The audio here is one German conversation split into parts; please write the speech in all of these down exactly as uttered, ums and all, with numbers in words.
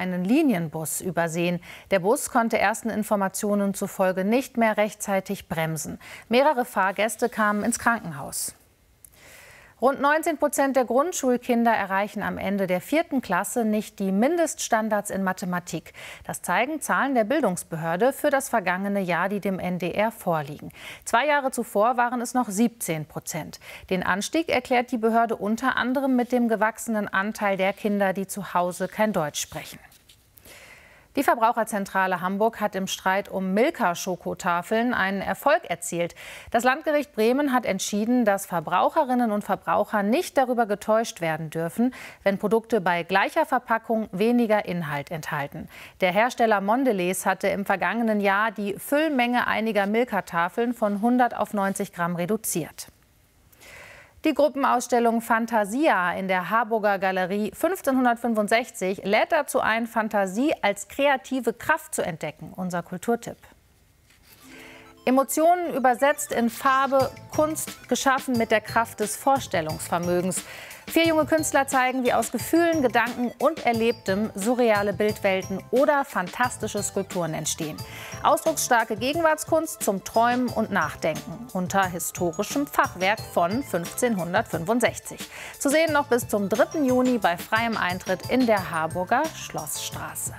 einen Linienbus übersehen. Der Bus konnte ersten Informationen zufolge nicht mehr rechtzeitig bremsen. Mehrere Fahrgäste kamen ins Krankenhaus. Rund neunzehn Prozent der Grundschulkinder erreichen am Ende der vierten Klasse nicht die Mindeststandards in Mathematik. Das zeigen Zahlen der Bildungsbehörde für das vergangene Jahr, die dem N D R vorliegen. Zwei Jahre zuvor waren es noch siebzehn Prozent. Den Anstieg erklärt die Behörde unter anderem mit dem gewachsenen Anteil der Kinder, die zu Hause kein Deutsch sprechen. Die Verbraucherzentrale Hamburg hat im Streit um Milka-Schokotafeln einen Erfolg erzielt. Das Landgericht Bremen hat entschieden, dass Verbraucherinnen und Verbraucher nicht darüber getäuscht werden dürfen, wenn Produkte bei gleicher Verpackung weniger Inhalt enthalten. Der Hersteller Mondelez hatte im vergangenen Jahr die Füllmenge einiger Milka-Tafeln von hundert auf neunzig Gramm reduziert. Die Gruppenausstellung Fantasia in der Harburger Galerie fünfzehnhundertfünfundsechzig lädt dazu ein, Fantasie als kreative Kraft zu entdecken. Unser Kulturtipp. Emotionen übersetzt in Farbe, Kunst geschaffen mit der Kraft des Vorstellungsvermögens. Vier junge Künstler zeigen, wie aus Gefühlen, Gedanken und Erlebtem surreale Bildwelten oder fantastische Skulpturen entstehen. Ausdrucksstarke Gegenwartskunst zum Träumen und Nachdenken unter historischem Fachwerk von fünfzehnhundertfünfundsechzig. Zu sehen noch bis zum dritten Juni bei freiem Eintritt in der Harburger Schlossstraße.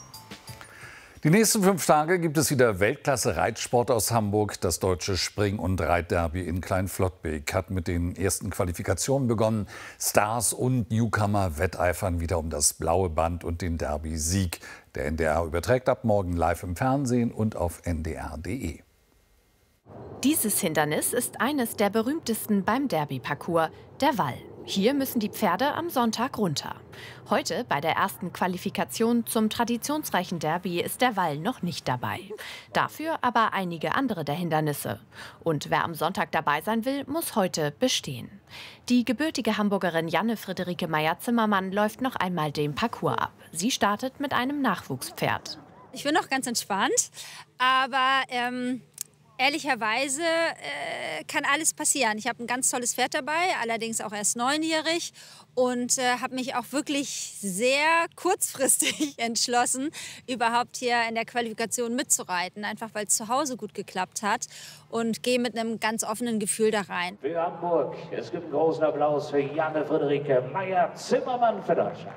Die nächsten fünf Tage gibt es wieder Weltklasse-Reitsport aus Hamburg. Das deutsche Spring- und Reitderby in Kleinflottbek hat mit den ersten Qualifikationen begonnen. Stars und Newcomer wetteifern wieder um das blaue Band und den Derby-Sieg. Der N D R überträgt ab morgen live im Fernsehen und auf n d r punkt d e. Dieses Hindernis ist eines der berühmtesten beim Derby-Parcours, der Wall. Hier müssen die Pferde am Sonntag runter. Heute bei der ersten Qualifikation zum traditionsreichen Derby ist der Wall noch nicht dabei. Dafür aber einige andere der Hindernisse. Und wer am Sonntag dabei sein will, muss heute bestehen. Die gebürtige Hamburgerin Janne Friederike Meyer-Zimmermann läuft noch einmal den Parcours ab. Sie startet mit einem Nachwuchspferd. Ich bin noch ganz entspannt, aber ähm ehrlicherweise äh, kann alles passieren. Ich habe ein ganz tolles Pferd dabei, allerdings auch erst neunjährig und äh, habe mich auch wirklich sehr kurzfristig entschlossen, überhaupt hier in der Qualifikation mitzureiten, einfach weil es zu Hause gut geklappt hat und gehe mit einem ganz offenen Gefühl da rein. Für Hamburg, es gibt einen großen Applaus für Janne Friederike Meyer-Zimmermann für Deutschland.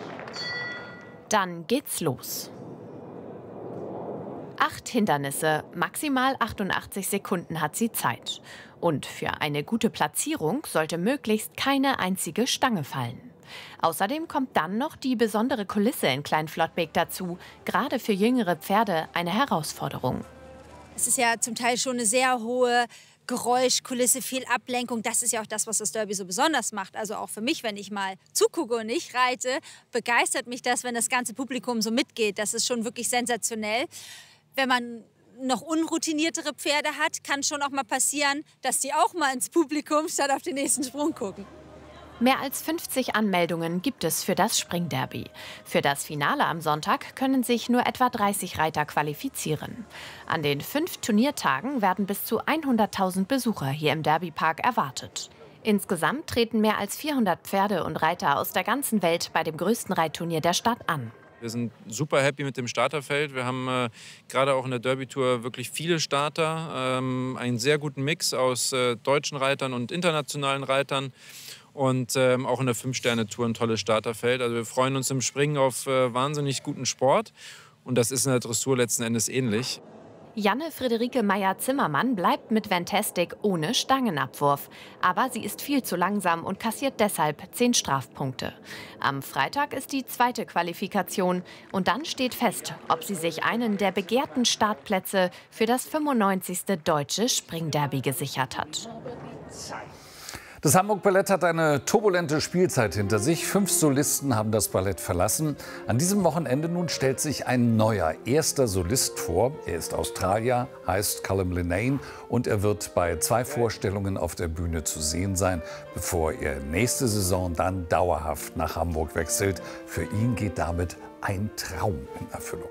Dann geht's los. Acht Hindernisse, maximal achtundachtzig Sekunden hat sie Zeit. Und für eine gute Platzierung sollte möglichst keine einzige Stange fallen. Außerdem kommt dann noch die besondere Kulisse in Kleinflottbek dazu, gerade für jüngere Pferde eine Herausforderung. Es ist ja zum Teil schon eine sehr hohe Geräuschkulisse, viel Ablenkung. Das ist ja auch das, was das Derby so besonders macht. Also auch für mich, wenn ich mal zugucke und nicht reite, begeistert mich das, wenn das ganze Publikum so mitgeht. Das ist schon wirklich sensationell. Wenn man noch unroutiniertere Pferde hat, kann schon auch mal passieren, dass die auch mal ins Publikum statt auf den nächsten Sprung gucken. Mehr als fünfzig Anmeldungen gibt es für das Springderby. Für das Finale am Sonntag können sich nur etwa dreißig Reiter qualifizieren. An den fünf Turniertagen werden bis zu hunderttausend Besucher hier im Derbypark erwartet. Insgesamt treten mehr als vierhundert Pferde und Reiter aus der ganzen Welt bei dem größten Reitturnier der Stadt an. Wir sind super happy mit dem Starterfeld. Wir haben äh, gerade auch in der Derby-Tour wirklich viele Starter. Ähm, einen sehr guten Mix aus äh, deutschen Reitern und internationalen Reitern. Und ähm, auch in der Fünf-Sterne-Tour ein tolles Starterfeld. Also wir freuen uns im Springen auf äh, wahnsinnig guten Sport. Und das ist in der Dressur letzten Endes ähnlich. Janne Friederike Meyer-Zimmermann bleibt mit Fantastic ohne Stangenabwurf. Aber sie ist viel zu langsam und kassiert deshalb zehn Strafpunkte. Am Freitag ist die zweite Qualifikation. Und dann steht fest, ob sie sich einen der begehrten Startplätze für das fünfundneunzigste Deutsche Springderby gesichert hat. Das Hamburg Ballett hat eine turbulente Spielzeit hinter sich. Fünf Solisten haben das Ballett verlassen. An diesem Wochenende nun stellt sich ein neuer, erster Solist vor. Er ist Australier, heißt Callum Linnane und er wird bei zwei Vorstellungen auf der Bühne zu sehen sein, bevor er nächste Saison dann dauerhaft nach Hamburg wechselt. Für ihn geht damit ein Traum in Erfüllung.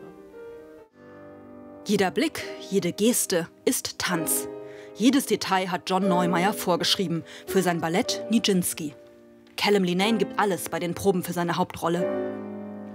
Jeder Blick, jede Geste ist Tanz. Jedes Detail hat John Neumeier vorgeschrieben für sein Ballett Nijinsky. Callum Linnane gibt alles bei den Proben für seine Hauptrolle.